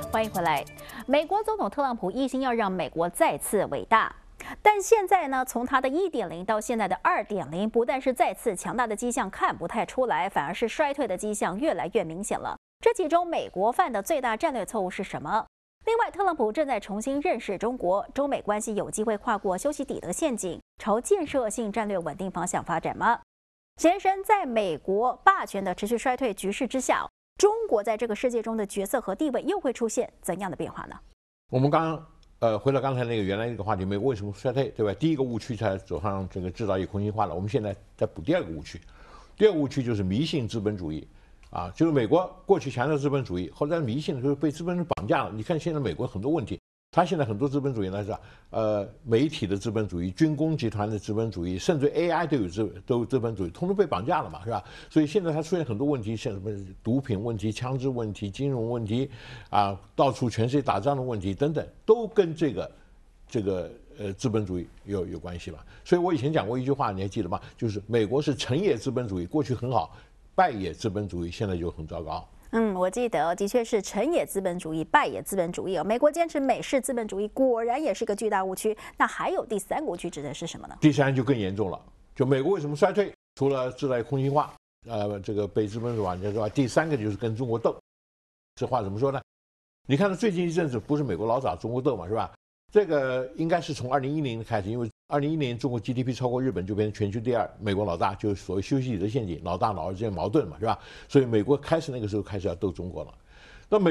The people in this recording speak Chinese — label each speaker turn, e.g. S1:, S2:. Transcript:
S1: 欢迎回来。美国总统特朗普一心要让美国再次伟大，但现在呢，从他的1.0到现在的2.0，不但是再次强大的迹象看不太出来，反而是衰退的迹象越来越明显了。这其中，美国犯的最大战略错误是什么？另外，特朗普正在重新认识中国，中美关系有机会跨过修昔底德陷阱，朝建设性战略稳定方向发展吗？先生，在美国霸权的持续衰退局势之下，中国在这个世界中的角色和地位又会出现怎样的变化呢？
S2: 我们回到刚才那个原来那个话题，美国为什么衰退，对吧？第一个误区才走上这个制造业空心化了，我们现在在补第二个误区。第二个误区就是迷信资本主义，就是美国过去强调资本主义，后来迷信的时候被资本主义绑架了。你看现在美国很多问题，他现在很多资本主义呢是媒体的资本主义、军工集团的资本主义，甚至 AI 都有资本主义，通通被绑架了嘛，是吧？所以现在它出现很多问题，像什么毒品问题、枪支问题、金融问题到处全世界打仗的问题等等，都跟这个资本主义有关系嘛。所以我以前讲过一句话，你还记得吗？就是美国是成也资本主义，过去很好；败也资本主义，现在就很糟糕。
S1: 我记得的确是成也资本主义，败也资本主义美国坚持美式资本主义，果然也是一个巨大误区。那还有第三个误区指的是什么呢？
S2: 第三就更严重了，就美国为什么衰退？除了制造业空心化，这个被资本主义绑架之外，第三个就是跟中国斗。这话怎么说呢？你看到最近一阵子不是美国老找中国斗嘛，是吧？这个应该是从2010年开始，因为2010年中国 GDP 超过日本，就变成全球第二，美国老大，就是所谓修昔底德陷阱，老大老二之间矛盾嘛，是吧？所以美国那个时候开始要斗中国了。